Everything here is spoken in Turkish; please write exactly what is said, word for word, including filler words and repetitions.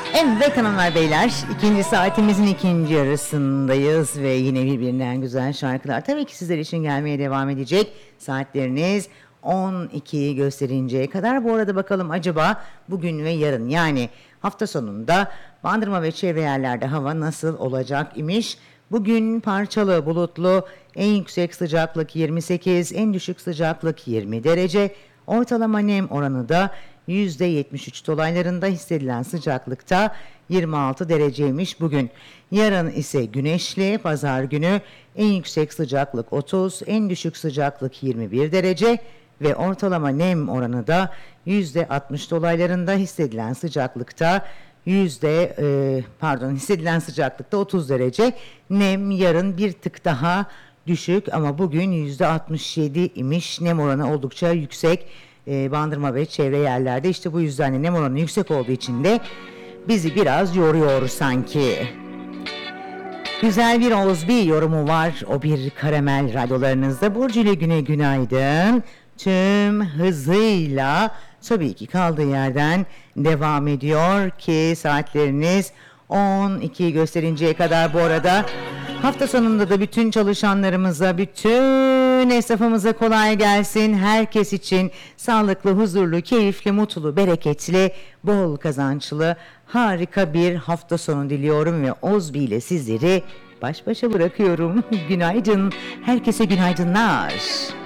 Evet hanımlar beyler, ikinci saatimizin ikinci yarısındayız ve yine birbirinden güzel şarkılar tabii ki sizler için gelmeye devam edecek. Saatleriniz on ikiyi gösterinceye kadar. Bu arada bakalım acaba bugün ve yarın, yani hafta sonunda Bandırma ve çevre yerlerde hava nasıl olacak imiş? Bugün parçalı bulutlu, en yüksek sıcaklık yirmi sekiz, en düşük sıcaklık yirmi derece. Ortalama nem oranı da yüzde yetmiş üç dolaylarında, hissedilen sıcaklıkta yirmi altı dereceymiş bugün. Yarın ise güneşli, pazar günü en yüksek sıcaklık otuz, en düşük sıcaklık yirmi bir derece ve ortalama nem oranı da yüzde altmış dolaylarında, hissedilen sıcaklıkta yüzde e, pardon hissedilen sıcaklıkta otuz derece. Nem yarın bir tık daha düşük ama bugün yüzde altmış yedi imiş. Nem oranı oldukça yüksek. E, Bandırma ve çevre yerlerde, işte bu yüzden de nem oranı yüksek olduğu için de bizi biraz yoruyor sanki. Güzel bir Ozbi yorumu var. O bir karamel radyolarınızda. Burcu ile Güne günaydın. Tüm hızıyla tabii ki kaldığı yerden devam ediyor ki saatleriniz on iki gösterinceye kadar. Bu arada hafta sonunda da bütün çalışanlarımıza, bütün esnafımıza kolay gelsin. Herkes için sağlıklı, huzurlu, keyifli, mutlu, bereketli, bol kazançlı, harika bir hafta sonu diliyorum ve Ozbi ile sizleri baş başa bırakıyorum. Günaydın, herkese günaydınlar.